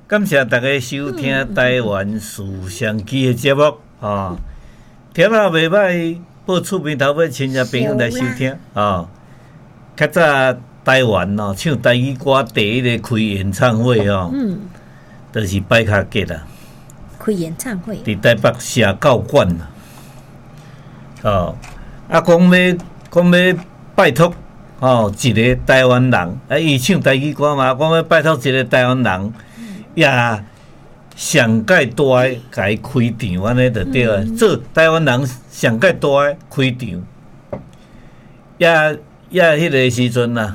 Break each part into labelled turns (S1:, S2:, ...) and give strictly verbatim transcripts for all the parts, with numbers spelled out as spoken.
S1: 感谢大家收听台湾思想机的节目啊，听啊袂歹，报厝边头尾亲戚朋友来收听啊。较早台湾哦，唱台语歌第一个开演唱会哦，嗯，就是摆卡吉啦。
S2: 开演唱会，
S1: 伫台北社教馆啦。哦，啊，讲要讲要拜托哦，一个台湾人，啊，伊唱台语歌嘛，讲要拜托一个台湾人。也上界大个甲伊开场，安尼就对啊。嗯、做台湾人上界大个开场，也也迄个时阵啊，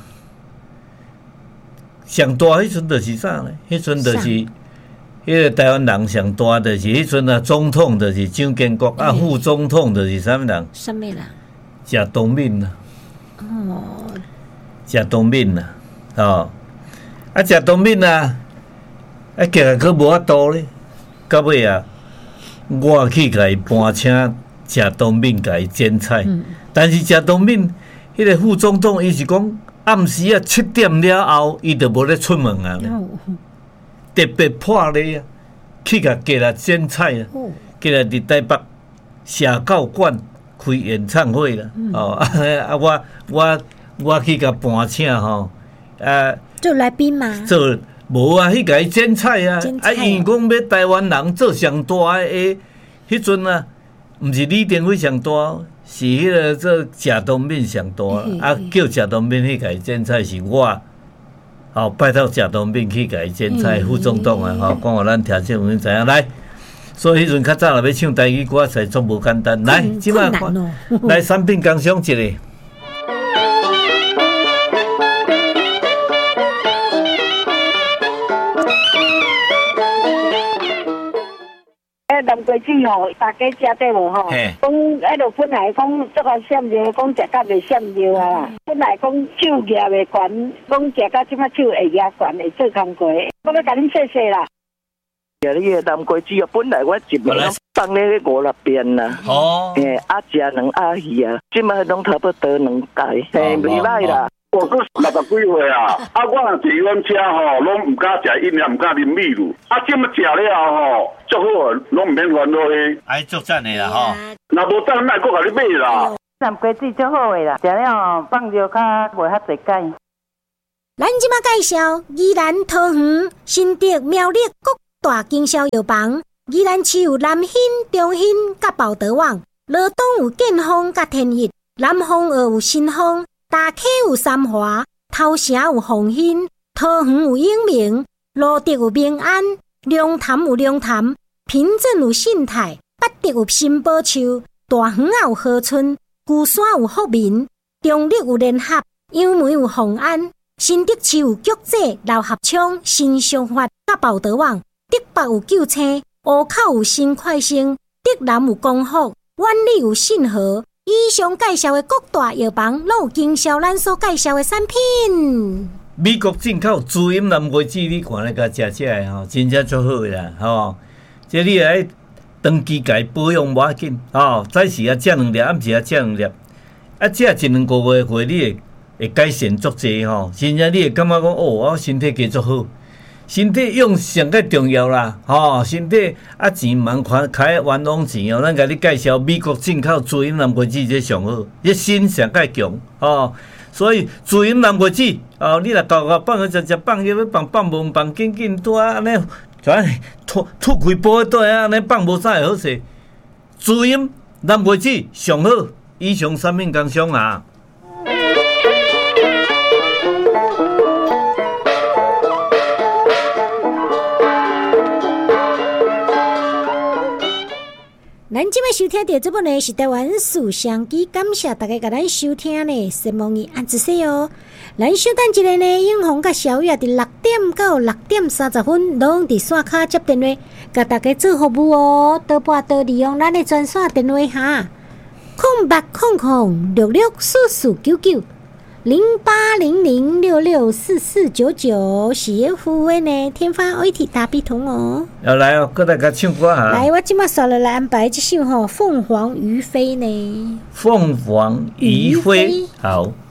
S1: 上大迄阵就是啥呢？迄阵就是迄个台湾人上大，就是迄阵啊，总统就是蒋经国，啊，副总统就是啥物人？
S2: 啥物人？
S1: 谢东闵啦。
S2: 哦。
S1: 谢东闵啦，哦，啊，谢东闵啊。啊，行啊，佫无法度咧，到尾啊，我去甲伊搬请谢东闵甲伊剪彩，嗯、但是谢东闵迄个副总统，伊是讲暗时啊七点了后，伊就无咧出门啊，哦、特别破例啊，去甲加来剪彩啊，哦、加来伫台北社教馆开演唱会啦，嗯、哦啊，我我我去甲搬请吼，啊，
S2: 做来宾嘛，
S1: 做。无啊，迄个剪彩啊，啊，因为讲要台湾人做上大诶，迄阵啊，毋是李登辉上大，是迄个做谢东闵上大，啊，叫谢东闵去甲伊剪彩是我，哦，拜托谢东闵去甲伊剪彩，副总统啊，吼，讲互咱听众朋友知影来。所以迄阵较早若要唱台语歌，实足无简单。来，即摆来产品工商一个。
S3: 南瓜子吼，大家食得无吼？讲迄落本来讲这个闪热，讲食甲袂闪热啊啦。本来讲手举袂悬，讲食甲即摆手会举悬，会做工过。我要甲恁谢谢啦。
S4: 呀，你个南瓜子啊，本来我一年放咧五六遍啦。哦。诶，啊食两阿姨啊，即摆拢差不多两届，嘿，袂歹啦。
S5: 我都六十几岁啊，啊，我若坐阮车吼，拢唔敢食饮料，唔敢啉米露。啊，即么食了吼，足好，拢唔免烦恼诶。
S1: 哎，足赞诶啦吼！
S5: 若无赞，咱搁甲你买啦。
S6: 南瓜子足好诶啦，食了放着较袂遐侪解。
S2: 咱即马介绍宜兰桃园新竹苗栗各大经销药房，宜兰市有南兴、中兴甲宝德旺，罗东有建丰甲天益，南丰二有新丰。大溪有三华，头城有鸿兴，桃园有永明，罗德有明安，龙潭有龙潭，平镇有信泰，八德有新宝树，大园有和春，旧山有福民，中立有联合，杨梅有宏安，新竹市有菊济、老合昌、新商发甲宝德旺，竹北有九青，湖口有新快星，竹南有光复，万里有信和。以上介绍的各大药房，拢有经销咱所介绍的产品。
S1: 美国进口猪饮南瓜子，你看来甲食食的吼，真正足好啦，吼！即你来长期家保养无要紧，吼，早时啊食两粒，暗时啊食两粒，啊食一两个月过，你会会改善足济吼，真正你会感觉讲哦，我身体加足好。身体用上个重要啦，吼、哦！身体啊钱茫开开冤枉钱哦，咱甲你介绍美国进口猪饮南瓜子这上好，这心上个强哦。所以猪饮南瓜子哦，你若搞个放去食食放，要放放无放紧紧拄啊安尼，全吐吐开波倒啊安尼放无啥会好势。猪饮南瓜子上好，以上产品工商啊。
S2: 咱即摆收听到这部呢是台湾思想机，感谢大家甲咱收听呢，希望伊安一世哦。咱稍等一下呢，永红甲小月伫六点到六点三十分，拢伫线卡接电话，甲大家做服务哦。多拨多利用咱的专线电话哈，空八空空六六四四九九。零八零零六六四四九九，喜悦服务呢，天发 O T 大笔筒哦。
S1: 要来哦，搁大家唱歌哈。
S2: 来，我今麦刷了来安排这首吼《凤凰于飞》呢。
S1: 凤凰于飞，好。